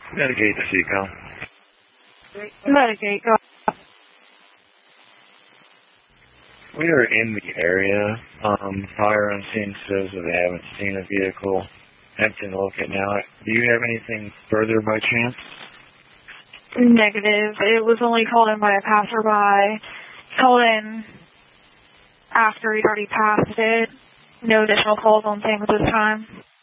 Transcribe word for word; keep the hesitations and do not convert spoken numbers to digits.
Mitigate the Seacom. Mitigate, go. We are in the area. Um, fire on scene says that they haven't seen a vehicle. Attempting to look at now. Do you have anything further by chance? Negative. It was only called in by a passerby. Called in after he'd already passed it. No additional calls on things this time.